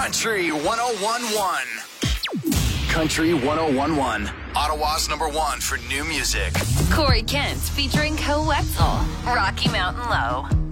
Country 1011. Country 1011. Ottawa's #1 for new music. Corey Kent featuring Co Wetzel, Rocky Mountain Low.